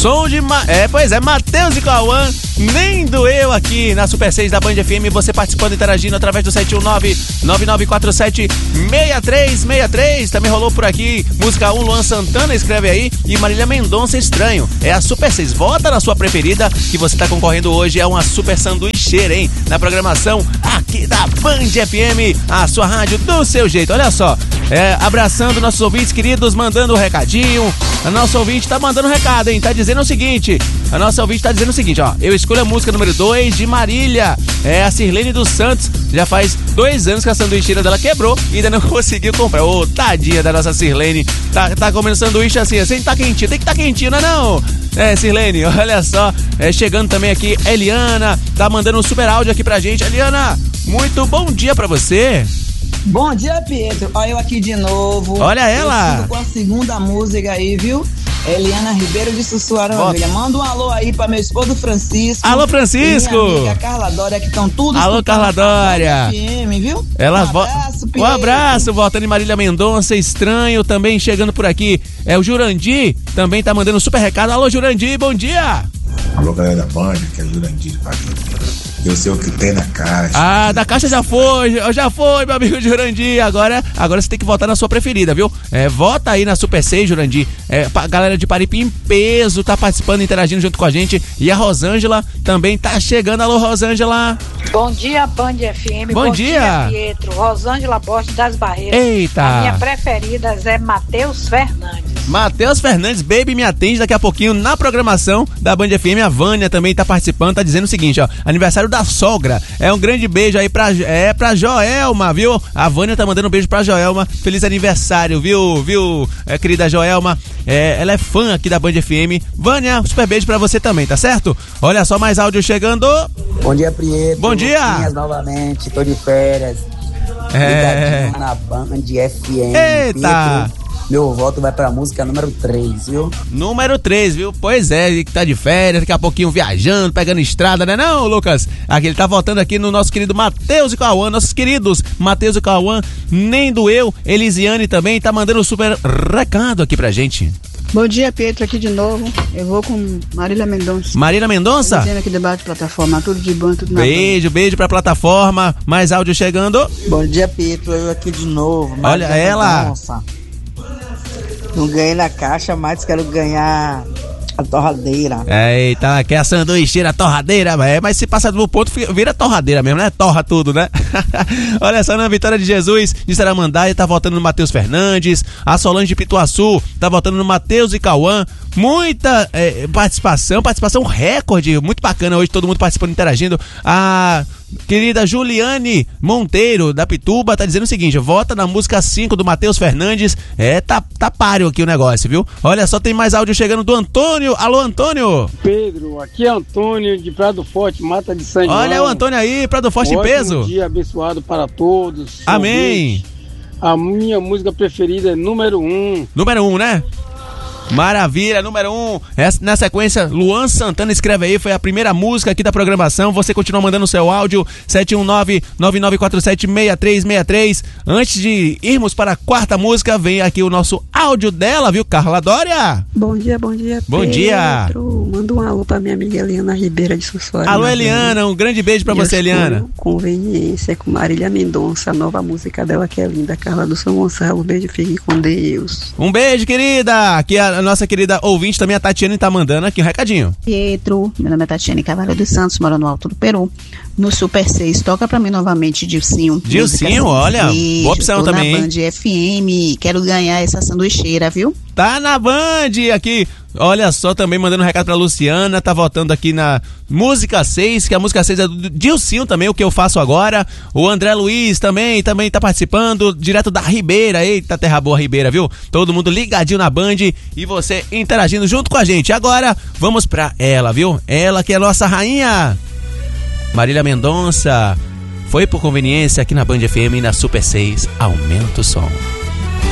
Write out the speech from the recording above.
som de... Matheus e Cauã, nem doeu aqui na Super 6 da Band FM. Você participando, interagindo através do 719-9947-6363. Também rolou por aqui, música 1, Luan Santana, escreve aí, e Marília Mendonça, Estranho. É a Super 6. Vota na sua preferida, que você tá concorrendo hoje a uma super sanduicheira, hein? Na programação aqui da Band FM, a sua rádio do seu jeito. Olha só, abraçando nossos ouvintes queridos, mandando um recadinho. A nossa ouvinte tá mandando um recado, hein? Tá dizendo o seguinte, ó, eu escolho a música número 2 de Marília, a Sirlene dos Santos. Já faz 2 anos que a sanduicheira dela quebrou e ainda não conseguiu comprar. Ô, tadinha da nossa Sirlene, tá comendo sanduíche assim tá quentinho, tem que tá quentinho, não é? Sirlene, olha só, chegando também aqui, Eliana, tá mandando um super áudio aqui pra gente. Eliana, muito bom dia pra você. Bom dia, Pietro. Olha eu aqui de novo. Olha ela. Eu fico com a segunda música aí, viu? Eliana Ribeiro de Sussuarana. Manda um alô aí pra meu esposo Francisco. Alô, Francisco. E minha amiga Carla Dória, que estão tudo. Alô, Carla Dória. FM, viu? Um abraço, voltando em Marília Mendonça, Estranho, também chegando por aqui. O Jurandir, também tá mandando um super recado. Alô, Jurandir, bom dia. Alô, galera da Band, que é o Jurandir. Eu sei o que tem na caixa. Ah, da caixa já foi, meu amigo Jurandir. Agora você tem que votar na sua preferida, viu? Vota aí na Super 6, Jurandir. A galera de Paripe em peso tá participando, interagindo junto com a gente. E a Rosângela também tá chegando. Alô, Rosângela. Bom dia, Band FM. Bom dia, Pietro. Rosângela Borges das Barreiras. Eita. A minha preferida é Matheus Fernandes. Matheus Fernandes, baby, me atende daqui a pouquinho na programação da Band FM. A Vânia também tá participando, tá dizendo o seguinte, ó, aniversário da sogra. Um grande beijo aí pra Joelma, viu? A Vânia tá mandando um beijo pra Joelma. Feliz aniversário, viu, querida Joelma? Ela é fã aqui da Band FM. Vânia, super beijo pra você também, tá certo? Olha só, mais áudio chegando. Bom dia, Pietro. Bom dia. Novamente, tô de férias. Ligadinho na Band FM. Eita. Pietro. Meu voto vai pra música número 3, viu? Número 3, viu? Pois é, ele que tá de férias, daqui a pouquinho viajando, pegando estrada, né não, Lucas? Aqui ele tá voltando aqui no nosso querido Matheus e Cauã, nossos queridos Matheus e Cauã, nem doeu. Elisiane também tá mandando um super recado aqui pra gente. Bom dia, Pietro, aqui de novo. Eu vou com Marília Mendonça. Marília Mendonça? Fazendo aqui debate plataforma, tudo de bom, tudo na beijo pra plataforma. Mais áudio chegando. Bom dia, Pietro, eu aqui de novo. Olha ela. Mendonça. Não ganhei na caixa, mas quero ganhar a torradeira. Eita, quer a sanduicheira, a torradeira, mas se passa do ponto, vira torradeira mesmo, né? Torra tudo, né? Olha só, na Vitória de Jesus, de Saramandaia, tá votando no Matheus Fernandes. A Solange de Pituaçu tá votando no Matheus e Cauã. Muita participação recorde, muito bacana hoje, todo mundo participando, interagindo. A querida Juliane Monteiro, da Pituba, tá dizendo o seguinte, vota na música 5 do Matheus Fernandes. Tá páreo aqui o negócio, viu? Olha só, tem mais áudio chegando do Antônio. Alô, Antônio. Pedro, aqui é Antônio de Prado Forte, Mata de São João. Olha o Antônio aí, Prado Forte em peso. Um dia abençoado para todos. Amém. A minha música preferida é número 1. Número 1, né? Maravilha, número 1. Na sequência, Luan Santana, escreve aí, foi a primeira música aqui da programação. Você continua mandando o seu áudio, 719-9947-6363. Antes de irmos para a quarta música, vem aqui o nosso áudio dela, viu, Carla Dória? Bom dia, Bom Pedro. dia. Manda um alô pra minha amiga Eliana Ribeiro de Sussuarana. Alô, Eliana, um grande beijo pra você, Eliana. Conveniência com Marília Mendonça, a nova música dela que é linda, Carla do São Gonçalo. Um beijo, fique com Deus. Um beijo, querida. Aqui a nossa querida ouvinte também, a Tatiane, tá mandando aqui um recadinho. Pietro, meu nome é Tatiane Cavalho dos Santos, moro no Alto do Peru. No Super 6, toca pra mim novamente Dilcinho. Dilcinho, olha, boa opção também. Na Band FM, quero ganhar essa sanduicheira, viu? Tá na Band aqui. Olha só, também mandando um recado pra Luciana, tá votando aqui na música 6, que a música 6 é do Dilcinho também, o que eu faço agora. O André Luiz também tá participando, direto da Ribeira. Eita, terra boa Ribeira, viu? Todo mundo ligadinho na Band e você interagindo junto com a gente. Agora, vamos pra ela, viu? Ela que é a nossa rainha, Marília Mendonça. Foi por conveniência aqui na Band FM e na Super 6. Aumenta o som.